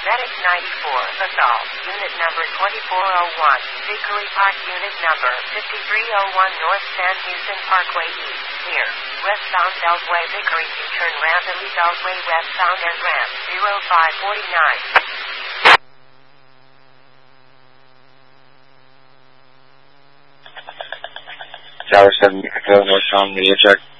Medic 94, Assault, Unit number 2401, Vickery Park, Unit number 5301 North San Houston Parkway East, near westbound Beltway Vickery U-turn ramp Elite Beltway westbound and ramp 0549. Tower 7, Echo, Northbound, media check.